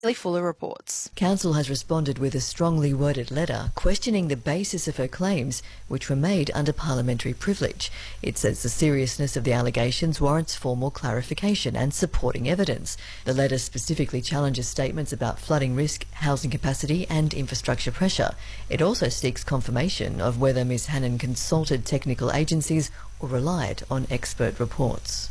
Kelly Fuller reports. Council has responded with a strongly worded letter questioning the basis of her claims, which were made under parliamentary privilege. It says the seriousness of the allegations warrants formal clarification and supporting evidence. The letter specifically challenges statements about flooding risk, housing capacity and infrastructure pressure. It also seeks confirmation of whether Ms Hannon consulted technical agencies or relied on expert reports.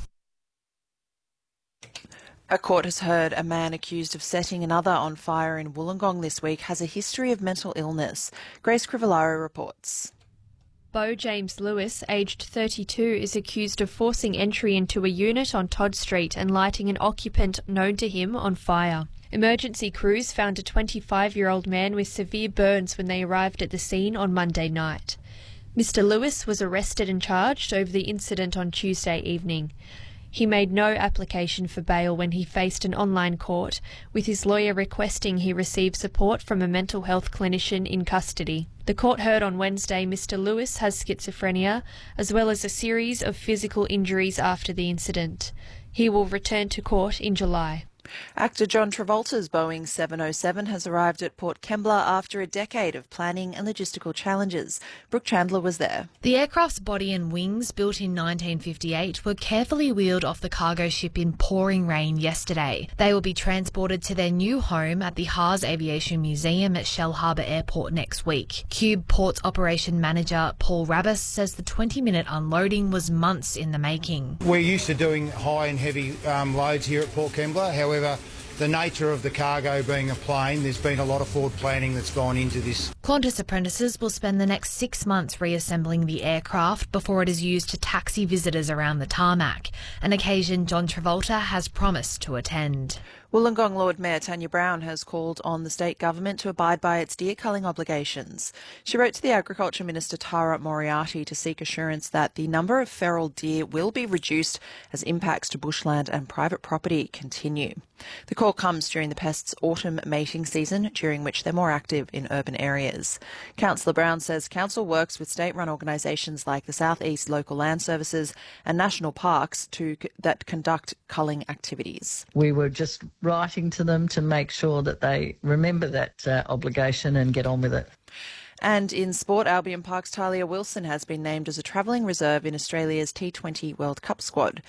A court has heard a man accused of setting another on fire in Wollongong this week has a history of mental illness. Grace Crivellaro reports. Beau James Lewis, aged 32, is accused of forcing entry into a unit on Todd Street and lighting an occupant known to him on fire. Emergency crews found a 25-year-old man with severe burns when they arrived at the scene on Monday night. Mr. Lewis was arrested and charged over the incident on Tuesday evening. He made no application for bail when he faced an online court, with his lawyer requesting he receive support from a mental health clinician in custody. The court heard on Wednesday Mr. Lewis has schizophrenia, as well as a series of physical injuries after the incident. He will return to court in July. Actor John Travolta's Boeing 707 has arrived at Port Kembla after a decade of planning and logistical challenges. Brooke Chandler was there. The aircraft's body and wings, built in 1958, were carefully wheeled off the cargo ship in pouring rain yesterday. They will be transported to their new home at the Haas Aviation Museum at Shell Harbour Airport next week. Qube Port's operation manager Paul Rabas says the 20-minute unloading was months in the making. We're used to doing high and heavy loads here at Port Kembla. However, the nature of the cargo being a plane, there's been a lot of forward planning that's gone into this. Qantas apprentices will spend the next 6 months reassembling the aircraft before it is used to taxi visitors around the tarmac, an occasion John Travolta has promised to attend. Wollongong Lord Mayor Tanya Brown has called on the state government to abide by its deer culling obligations. She wrote to the Agriculture Minister Tara Moriarty to seek assurance that the number of feral deer will be reduced as impacts to bushland and private property continue. The call comes during the pests' autumn mating season, during which they're more active in urban areas. Councillor Brown says council works with state-run organisations like the South East Local Land Services and National Parks that conduct culling activities. We were just writing to them to make sure that they remember that obligation and get on with it. And in sport, Albion Park's Talia Wilson has been named as a travelling reserve in Australia's T20 World Cup squad.